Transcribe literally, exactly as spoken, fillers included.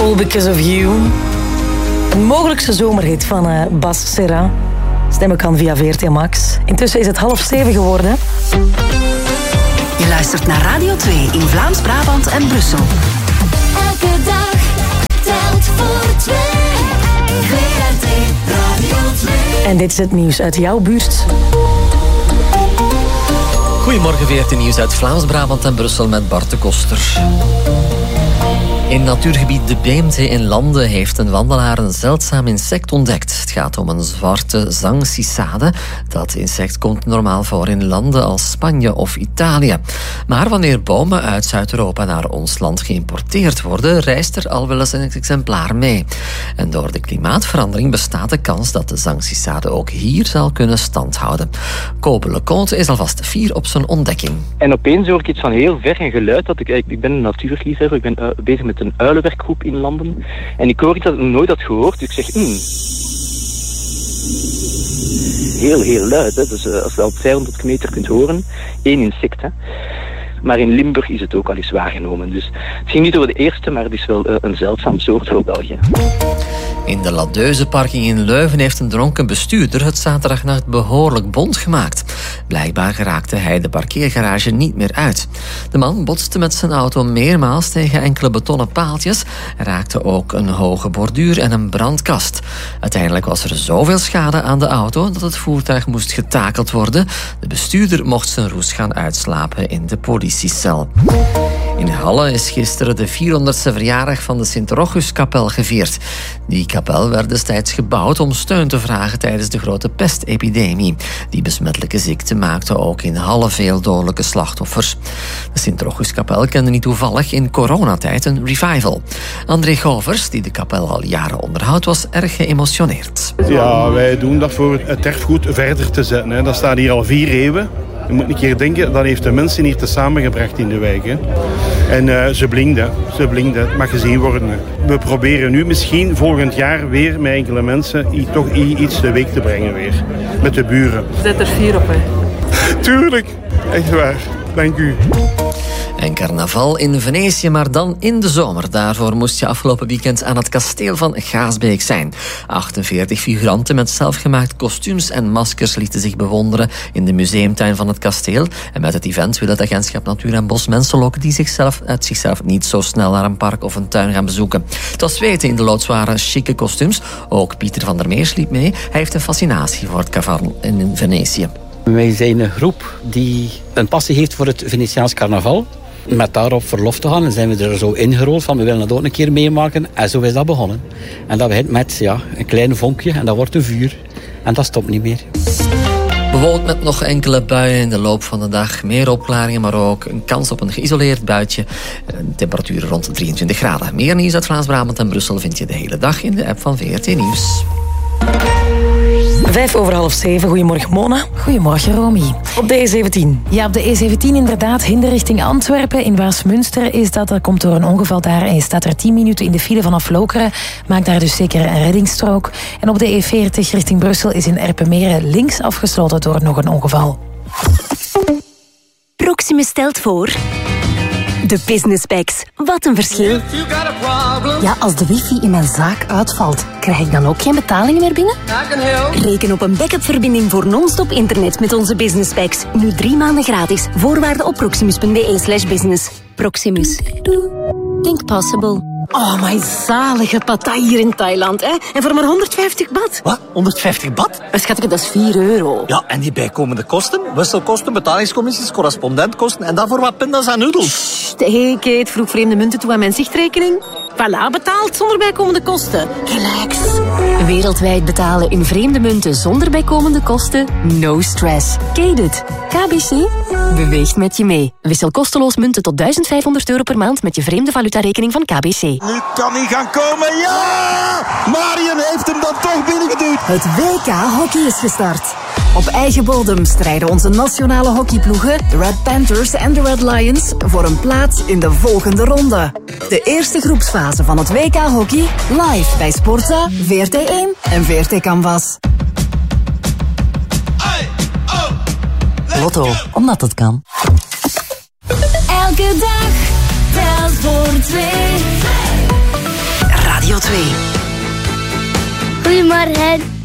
All Because of You. Een mogelijkse zomerhit van uh, Bas Serra. Stemmen kan via V R T Max. Intussen is het half zeven geworden. Je luistert naar Radio twee in Vlaams-Brabant en Brussel. Elke dag telt voor twee. V R T Radio twee. En dit is het nieuws uit jouw buurt. Goedemorgen, V R T Nieuws uit Vlaams-Brabant en Brussel met Bart de Koster. In natuurgebied De Beemte in Landen heeft een wandelaar een zeldzaam insect ontdekt. Het gaat om een zwarte zangcicade. Dat insect komt normaal voor in landen als Spanje of Italië. Maar wanneer bomen uit Zuid-Europa naar ons land geïmporteerd worden, reist er al wel eens een exemplaar mee. En door de klimaatverandering bestaat de kans dat de zangcicade ook hier zal kunnen standhouden. Kobe Leconte is alvast fier op zijn ontdekking. En opeens hoor ik iets van heel ver, een geluid. Dat ik, ik ben een natuurliefhebber, ik ben uh, bezig met een uilenwerkgroep in Landen. En ik hoor iets dat ik nog nooit had gehoord. Dus ik zeg, mm. heel, heel luid. Hè? Dus uh, als je al op vijfhonderd meter kunt horen, één insect. Hè? Maar in Limburg is het ook al eens waargenomen. Dus het ging niet over de eerste, maar het is wel uh, een zeldzaam soort voor België. In de Ladeuze-parking in Leuven heeft een dronken bestuurder het zaterdagnacht behoorlijk bont gemaakt. Blijkbaar geraakte hij de parkeergarage niet meer uit. De man botste met zijn auto meermaals tegen enkele betonnen paaltjes, raakte ook een hoge borduur en een brandkast. Uiteindelijk was er zoveel schade aan de auto dat het voertuig moest getakeld worden. De bestuurder mocht zijn roes gaan uitslapen in de politiecel. In Halle is gisteren de vierhonderdste verjaardag van de Sint-Rochuskapel gevierd. Die kapel werd destijds gebouwd om steun te vragen tijdens de grote pestepidemie. Die besmettelijke ziekte maakte ook in Halle veel dodelijke slachtoffers. De Sint-Rochuskapel kende niet toevallig in coronatijd een revival. André Govers, die de kapel al jaren onderhoudt, was erg geëmotioneerd. Ja, wij doen dat voor het erfgoed verder te zetten. Hè. Dat staat hier al vier eeuwen. Je moet een keer denken, dat heeft de mensen hier te samengebracht in de wijk. Hè. En uh, ze blinkten, ze blinkten. Het mag gezien worden. Hè. We proberen nu misschien volgend jaar weer met enkele mensen toch iets de week te brengen weer. Met de buren. Zet er vier op, hè. Tuurlijk, echt waar. Dank u. En carnaval in Venetië, maar dan in de zomer. Daarvoor moest je afgelopen weekend aan het kasteel van Gaasbeek zijn. achtenveertig figuranten met zelfgemaakt kostuums en maskers lieten zich bewonderen in de museumtuin van het kasteel. En met het event wil het agentschap Natuur en Bos mensen lokken die zichzelf, uit zichzelf niet zo snel naar een park of een tuin gaan bezoeken. Het was weten in de loodzware, chique kostuums. Ook Pieter van der Meers liep mee. Hij heeft een fascinatie voor het carnaval in Venetië. Wij zijn een groep die een passie heeft voor het Venetiaans carnaval. Met daarop verlof te gaan en zijn we er zo ingerold van we willen dat ook een keer meemaken. En zo is dat begonnen. En dat begint met ja, een klein vonkje en dat wordt een vuur. En dat stopt niet meer. Bewolkt met nog enkele buien in de loop van de dag. Meer opklaringen, maar ook een kans op een geïsoleerd buitje. Temperaturen rond drieëntwintig graden. Meer nieuws uit Vlaams-Brabant en Brussel vind je de hele dag in de app van V R T Nieuws. Vijf over half zeven. Goedemorgen, Mona. Goedemorgen, Romy. Op de E zeventien. Ja, op de E zeventien inderdaad. Hinder richting Antwerpen. In Waasmunster is dat. Dat komt door een ongeval daar. En je staat er tien minuten in de file vanaf Lokeren. Maakt daar dus zeker een reddingsstrook. En op de E veertig richting Brussel is in Erpenmeren links afgesloten door nog een ongeval. Proximus stelt voor... De Business Packs. Wat een verschil. Ja, als de wifi in mijn zaak uitvalt, krijg ik dan ook geen betalingen meer binnen? Reken op een backup-verbinding voor non-stop internet met onze Business Packs. Nu drie maanden gratis. Voorwaarden op proximus.be slash business. Proximus. Think possible. Oh, my zalige patai hier in Thailand, hè? En voor maar honderdvijftig baht. Wat? honderdvijftig baht? Schatje, dat is vier euro. Ja, en die bijkomende kosten? Wisselkosten, betalingscommissies, correspondentkosten en daarvoor wat pindas en noedels. Hé, Kate, vroeg vreemde munten toe aan mijn zichtrekening. Voilà, betaald zonder bijkomende kosten. Relax. Wereldwijd betalen in vreemde munten zonder bijkomende kosten? No stress. Kate it. K B C beweegt met je mee. Wissel kosteloos munten tot duizend vijfhonderd euro per maand met je vreemde valutarekening van K B C. Nu kan hij gaan komen, ja! Marion heeft hem dan toch binnengeduwd. Het W K Hockey is gestart. Op eigen bodem strijden onze nationale hockeyploegen, de Red Panthers en de Red Lions, voor een plaats in de volgende ronde. De eerste groepsfase van het W K Hockey, live bij Sportza, V R T één en V R T Canvas. Lotto, omdat het kan. Elke dag telt voor twee. twee. Goedemorgen.